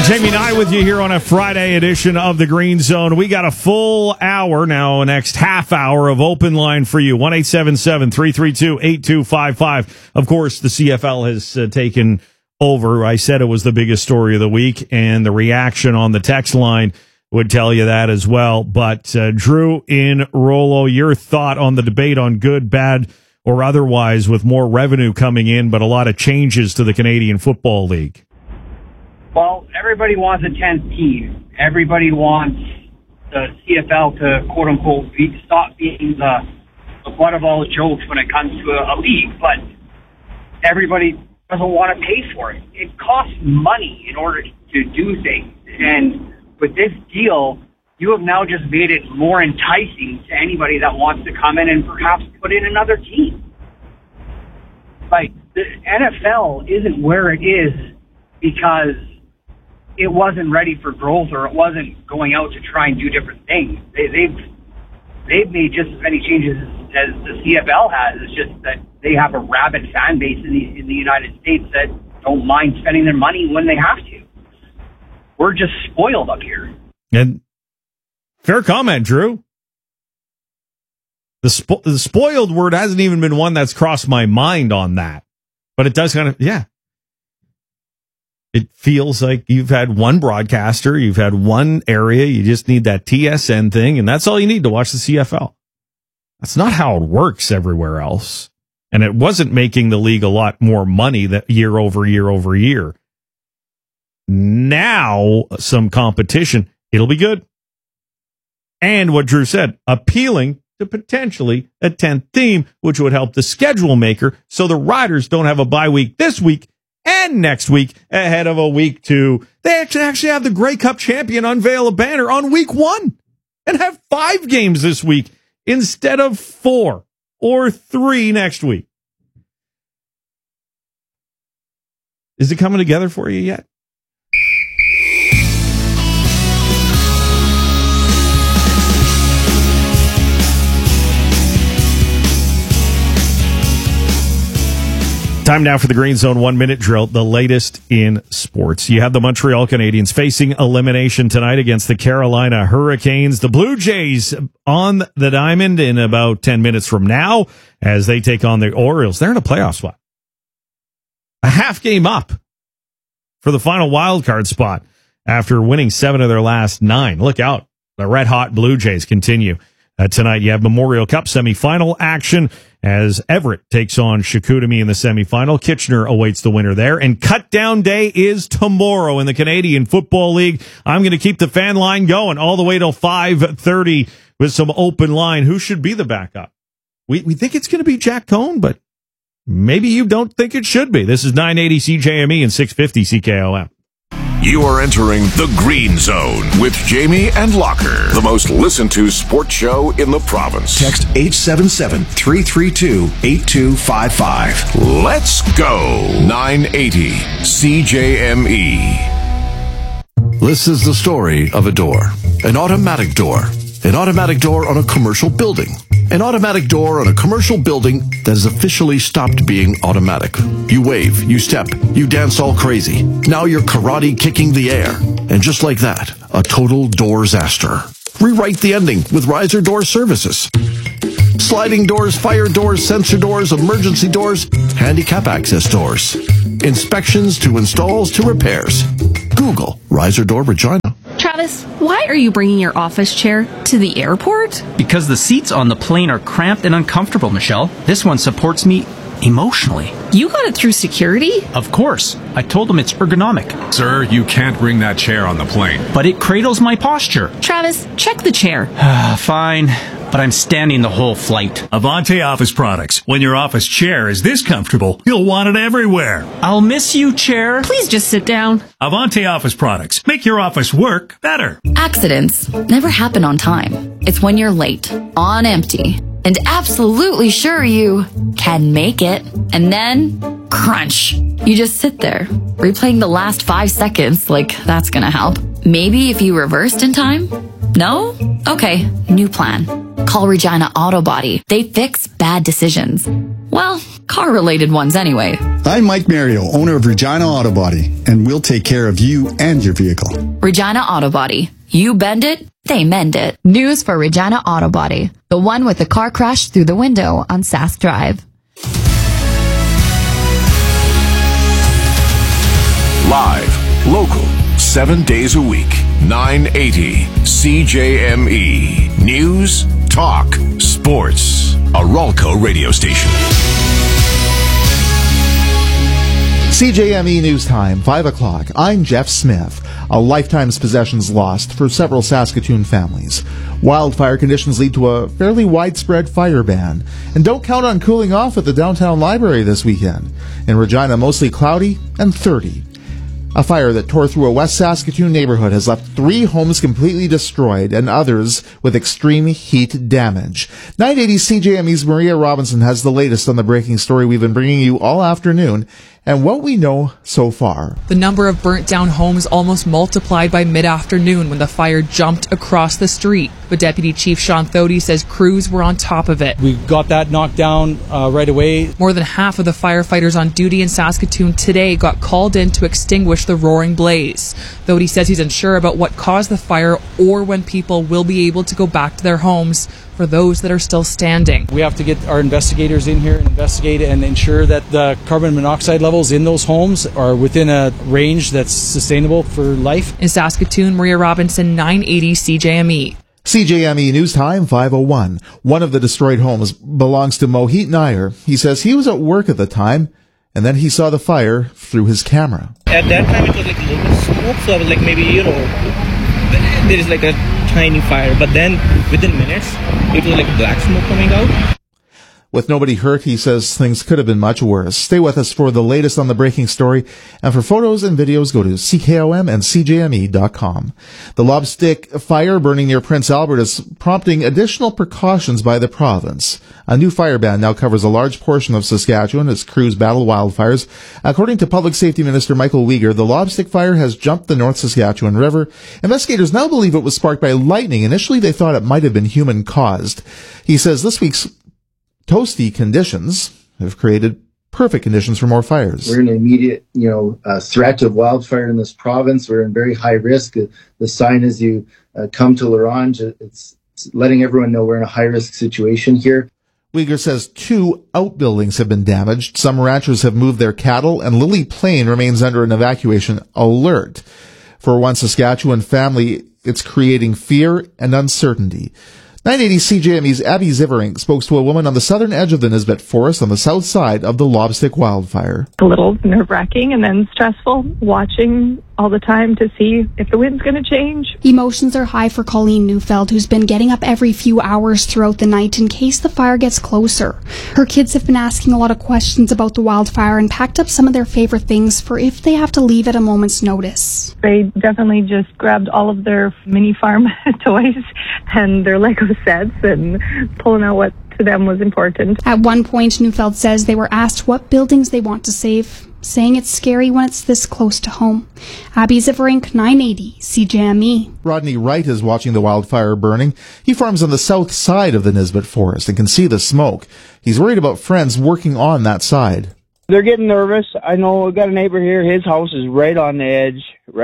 Jamie and I with you here on a Friday edition of the Green Zone. We got a full hour now, next half hour of open line for you. 1-877-332-8255. Of course, the CFL has taken over. I said it was the biggest story of the week, and the reaction on the text line would tell you that as well. But Drew in Rollo, your thought on the debate on good, bad, or otherwise, with more revenue coming in, but a lot of changes to the Canadian Football League. Well, everybody wants a 10th team. Everybody wants the CFL to, quote-unquote, stop being the butt of all jokes when it comes to a league, but everybody doesn't want to pay for it. It costs money in order to do things, and with this deal, you have now just made it more enticing to anybody that wants to come in and perhaps put in another team. Like, the NFL isn't where it is because it wasn't ready for growth or it wasn't going out to try and do different things. They've made just as many changes as the CFL has. It's just that they have a rabid fan base in the United States that don't mind spending their money when they have to. We're just spoiled up here. And fair comment, Drew. The spoiled word hasn't even been one that's crossed my mind on that. But it does kind of, yeah. It feels like you've had one broadcaster, you've had one area, you just need that TSN thing, and that's all you need to watch the CFL. That's not how it works everywhere else. And it wasn't making the league a lot more money that year over year over year. Now, some competition, it'll be good. And what Drew said, appealing to potentially a 10th team, which would help the schedule maker so the Riders don't have a bye week this week and next week ahead of a week 2. They actually have the Grey Cup champion unveil a banner on week 1 and have 5 games this week instead of 4 or 3 next week. Is it coming together for you yet? Time now for the Green Zone 1-minute drill, the latest in sports. You have the Montreal Canadiens facing elimination tonight against the Carolina Hurricanes. The Blue Jays on the diamond in about 10 minutes from now as they take on the Orioles. They're in a playoff spot. A half game up for the final wild card spot after winning 7 of their last 9. Look out. The red-hot Blue Jays continue. Tonight, you have Memorial Cup semifinal action as Everett takes on Chicoutimi in the semifinal. Kitchener awaits the winner there. And cut-down day is tomorrow in the Canadian Football League. I'm going to keep the fan line going all the way till 5:30 with some open line. Who should be the backup? We think it's going to be Jack Cohn, but maybe you don't think it should be. This is 980 CJME and 650 CKOM. You are entering the Green Zone with Jamie and Locker, the most listened to sports show in the province. Text 877-332-8255. Let's go. 980 CJME. This is the story of a door. An automatic door. An automatic door on a commercial building. An automatic door on a commercial building that has officially stopped being automatic. You wave, you step, you dance all crazy. Now you're karate kicking the air. And just like that, a total doorsaster. Rewrite the ending with Riser Door Services. Sliding doors, fire doors, sensor doors, emergency doors, handicap access doors. Inspections to installs to repairs. Google Riser Door Regina. Travis, why are you bringing your office chair to the airport? Because the seats on the plane are cramped and uncomfortable, Michelle. This one supports me emotionally. You got it through security? Of course. I told them it's ergonomic. Sir, you can't bring that chair on the plane. But it cradles my posture. Travis, check the chair. Fine. But I'm standing the whole flight. Avante Office Products. When your office chair is this comfortable, you'll want it everywhere. I'll miss you, chair. Please just sit down. Avante Office Products. Make your office work better. Accidents never happen on time. It's when you're late, on empty, and absolutely sure you can make it. And then, crunch. You just sit there, replaying the last 5 seconds like that's gonna help. Maybe if you reversed in time? No? Okay, new plan. Call Regina Auto Body. They fix bad decisions. Well, car-related ones anyway. I'm Mike Mario, owner of Regina Auto Body, and we'll take care of you and your vehicle. Regina Auto Body. You bend it, they mend it. News for Regina Auto Body, the one with the car crash through the window on Sask Drive. Live, local, 7 days a week, 980 CJME. News, talk, sports. A Ralco radio station. CJME News Time, 5 o'clock. I'm Jeff Smith. A lifetime's possessions lost for several Saskatoon families. Wildfire conditions lead to a fairly widespread fire ban. And don't count on cooling off at the downtown library this weekend. In Regina, mostly cloudy and 30. A fire that tore through a West Saskatoon neighborhood has left 3 homes completely destroyed and others with extreme heat damage. 980 CJME's Maria Robinson has the latest on the breaking story we've been bringing you all afternoon and what we know so far. The number of burnt down homes almost multiplied by mid-afternoon when the fire jumped across the street. But Deputy Chief Sean Thody says crews were on top of it. We got that knocked down right away. More than half of the firefighters on duty in Saskatoon today got called in to extinguish the roaring blaze. Thody says he's unsure about what caused the fire or when people will be able to go back to their homes for those that are still standing. We have to get our investigators in here and investigate and ensure that the carbon monoxide levels in those homes are within a range that's sustainable for life. In Saskatoon, Maria Robinson, 980 CJME. CJME News Time, 5:01. One of the destroyed homes belongs to Mohit Nair. He says he was at work at the time, and then he saw the fire through his camera. At that time, it was like a little bit of smoke, so I was like, maybe, there is like a tiny fire. But then, within minutes, it was like black smoke coming out. With nobody hurt, he says things could have been much worse. Stay with us for the latest on the breaking story. And for photos and videos, go to CKOM and CJME.com. The Lobstick fire burning near Prince Albert is prompting additional precautions by the province. A new fire ban now covers a large portion of Saskatchewan as crews battle wildfires. According to Public Safety Minister Michael Uyghur, the Lobstick fire has jumped the North Saskatchewan River. Investigators now believe it was sparked by lightning. Initially, they thought it might have been human-caused. He says this week's toasty conditions have created perfect conditions for more fires. We're in an immediate, threat of wildfire in this province. We're in very high risk. The sign as you come to L'Orange, it's letting everyone know we're in a high-risk situation here. Uyghur says 2 outbuildings have been damaged. Some ranchers have moved their cattle, and Lily Plain remains under an evacuation alert. For one Saskatchewan family, it's creating fear and uncertainty. 980 CJME's Abby Ziverink spoke to a woman on the southern edge of the Nisbet Forest on the south side of the Lobstick wildfire. A little nerve-wracking and then stressful, watching all the time to see if the wind's going to change. Emotions are high for Colleen Neufeld, who's been getting up every few hours throughout the night in case the fire gets closer. Her kids have been asking a lot of questions about the wildfire and packed up some of their favorite things for if they have to leave at a moment's notice. They definitely just grabbed all of their mini farm toys and their Lego sets and pulling out what to them was important. At one point, Neufeld says they were asked what buildings they want to save, saying it's scary when it's this close to home. Abby Ziverink, 980 CJME. Rodney Wright is watching the wildfire burning. He farms on the south side of the Nisbet Forest and can see the smoke. He's worried about friends working on that side. They're getting nervous. I know we've got a neighbor here. His house is right on the edge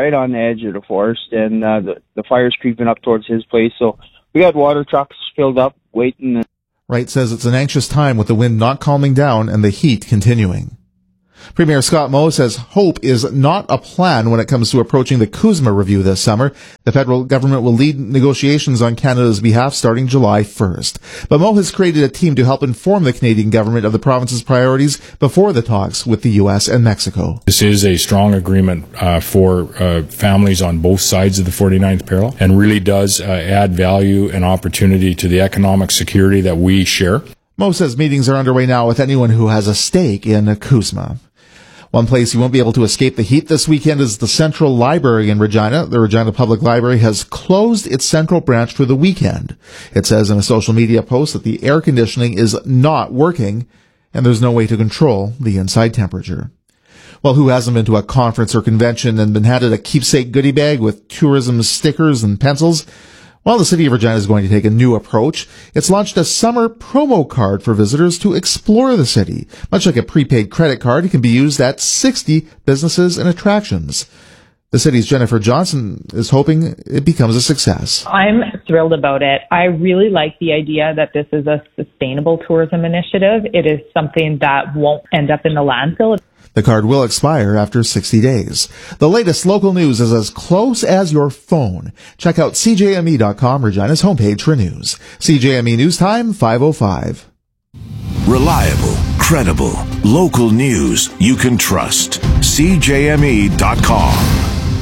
of the forest, and the fire's creeping up towards his place. So we got water trucks filled up, waiting. Wright says it's an anxious time with the wind not calming down and the heat continuing. Premier Scott Moe says hope is not a plan when it comes to approaching the CUSMA review this summer. The federal government will lead negotiations on Canada's behalf starting July 1st. But Moe has created a team to help inform the Canadian government of the province's priorities before the talks with the U.S. and Mexico. This is a strong agreement for families on both sides of the 49th parallel and really does add value and opportunity to the economic security that we share. Moe says meetings are underway now with anyone who has a stake in CUSMA. One place you won't be able to escape the heat this weekend is the Central Library in Regina. The Regina Public Library has closed its Central branch for the weekend. It says in a social media post that the air conditioning is not working and there's no way to control the inside temperature. Well, who hasn't been to a conference or convention and been handed a keepsake goodie bag with tourism stickers and pencils? Well, the City of Regina is going to take a new approach. It's launched a summer promo card for visitors to explore the city. Much like a prepaid credit card, it can be used at 60 businesses and attractions. The city's Jennifer Johnson is hoping it becomes a success. I'm thrilled about it. I really like the idea that this is a sustainable tourism initiative. It is something that won't end up in the landfill. The card will expire after 60 days. The latest local news is as close as your phone. Check out CJME.com, Regina's homepage for news. CJME News Time, 5:05. Reliable, credible, local news you can trust. CJME.com.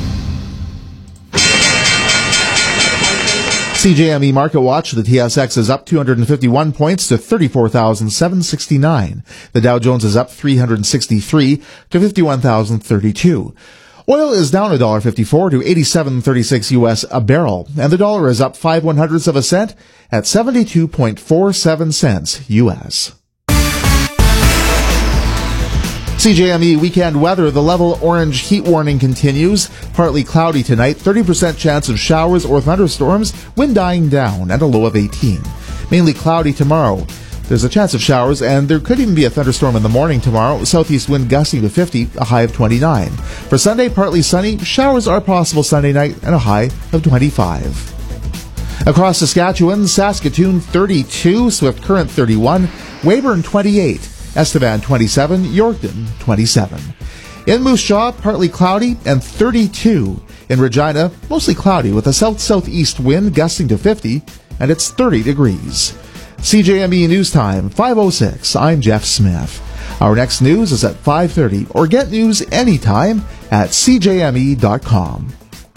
CJME Market Watch, the TSX is up 251 points to 34,769. The Dow Jones is up 363 to 51,032. Oil is down $1.54 to 87.36 U.S. a barrel, and the dollar is up 0.05 of a cent at 72.47 cents U.S. CJME weekend weather. The level orange heat warning continues. Partly cloudy tonight, 30% chance of showers or thunderstorms, wind dying down at a low of 18. Mainly cloudy tomorrow. There's a chance of showers, and there could even be a thunderstorm in the morning tomorrow. Southeast wind gusting to 50, a high of 29. For Sunday, partly sunny. Showers are possible Sunday night and a high of 25. Across Saskatchewan, Saskatoon 32, Swift Current 31, Weyburn 28. Estevan 27, Yorkton 27. In Moose Jaw, partly cloudy and 32. In Regina, mostly cloudy with a south-southeast wind gusting to 50, and it's 30 degrees. CJME News Time, 5:06. I'm Jeff Smith. Our next news is at 5:30, or get news anytime at CJME.com.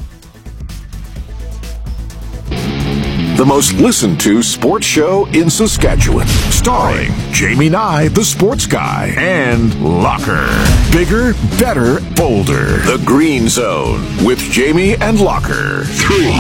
The most listened to sports show in Saskatchewan. Starring Jamie Nye, the sports guy, and Locker. Bigger, better, bolder. The Green Zone with Jamie and Locker. 3,